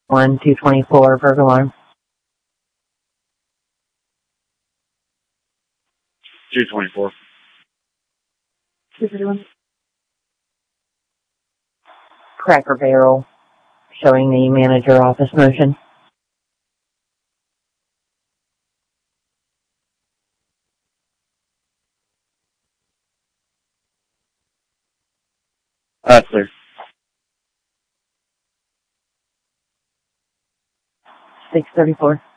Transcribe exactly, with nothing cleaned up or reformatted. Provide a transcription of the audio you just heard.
one two twenty-four, Virgo alarm. two twenty-four. two thirty-one. Cracker Barrel, showing the manager office motion. Uh, clear. six thirty-four.